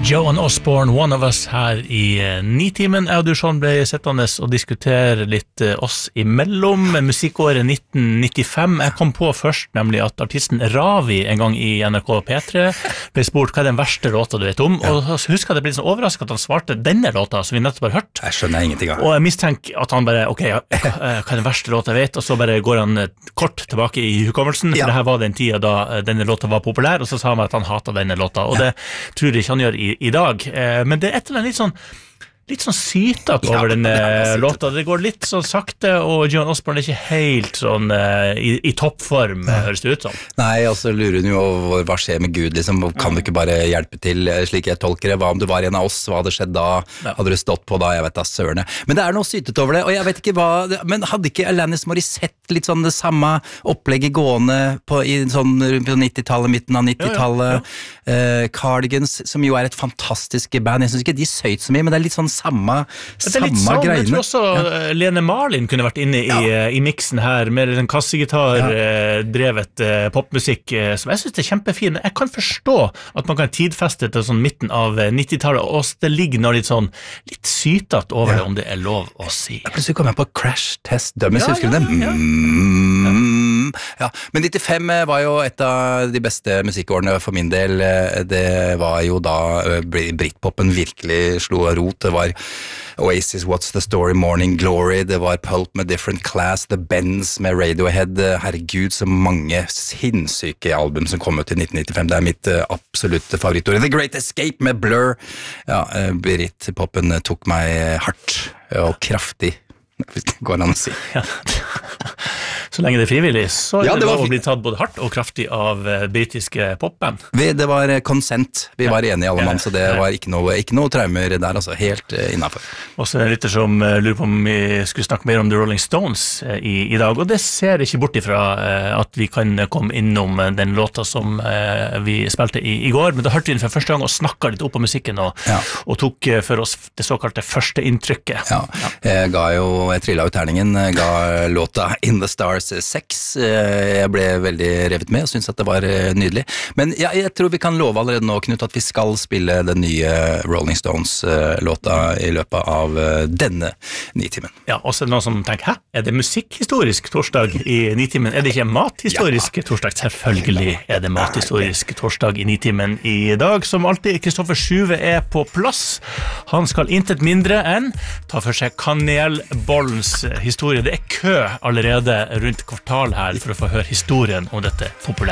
Joan Osborne, One of Us her i Nitimen. Jeg og du, Sean, ble sittende og diskutere litt oss imellom. Musikkåret 1995. Jeg kom på først nemlig at artisten Ravi en gang i NRK P3 ble spurt hva den verste låta du vet om, og så husker jeg det ble sånn overrasket at han svarte denne låta som vi nettopp har hørt. Jeg skjønner ingenting av. Og jeg mistenker at han bare, ok, hva den verste låta jeg vet, og så bare går han kort tilbake i hukommelsen, for det her var den tida da denne låta var populær, og så sa han at han hatet denne låta, og det tror jeg ikke han gjør i dag, men det et eller annet litt sånn sytat over den låta. Det går litt sånn sakte, og Joan Osborne er ikke helt sånn i toppform, høres det ut som. Nei, og så lurer hun jo over hva skjer med Gud, liksom. Kan du ikke bare hjelpe til, slik jeg tolker det? Hva om du var en av oss? Hva hadde skjedd da? Hadde du stått på da? Jeg vet da, sørene. Men det er noe sytet over det, og jeg vet ikke hva, men hadde ikke Alanis Morissette litt sånn det samme opplegget gående på 90-tallet, midten av 90-tallet? Cardigans, som jo er et fantastisk band. Jeg synes ikke de søyt så mye, men det er litt sånn samme greiene. Jeg tror også Lene Marlin kunne vært inne i mixen her, med en kassegitar drevet popmusikk, som jeg synes er kjempefin. Jeg kan forstå at man kan tidfeste til sånn midten av 90-tallet, og det ligger noe litt sytat over det, om det er lov å si. Plutselig kom jeg på Crash Test Dummies, husker du det? Ja, men 95 var jo et av de beste musikkårene for min del. Det var jo da Britpopen virkelig slo rot. Det var Oasis, What's the Story, Morning Glory, det var Pulp med Different Class, The Bends med Radiohead. Herregud, så mange sinnssyke album som kom ut i 1995. Det er mitt absolutte favorittord. The Great Escape med Blur. Ja, Britpopen tok meg hardt og kraftig, går an å si. Så lenge det er frivillig, så er det lov å bli tatt både hardt og kraftig av britiske popband. Det var konsent. Vi var enige alle mann, så det var ikke noe traumer der, altså. Helt innenfor. Og så er det litt som lurer på om vi skulle snakke mer om The Rolling Stones i dag, og det ser ikke bort ifra at vi kan komme innom den låta som vi spilte i går, men da hørte vi den for første gang og snakket litt opp på musikken og tok for oss det såkalte første inntrykket. Jeg trillet ut terningen, ga låta In the Stars 6. Jeg ble veldig revet med og synes at det var nydelig. Men jeg tror vi kan love allerede nå, Knut, at vi skal spille den nye Rolling Stones-låta i løpet av denne Nitimen. Ja, og så er det noen som tenker, er det musikkhistorisk torsdag i Nitimen? Er det ikke mathistorisk torsdag? Selvfølgelig er det mathistorisk torsdag i Nitimen i dag. Som alltid, Kristoffer Sjuve er på plass. Han skal intet mindre enn ta for seg kanelbollens historie. Det er kø allerede rundt kvartal her for å få høre historien om dette populære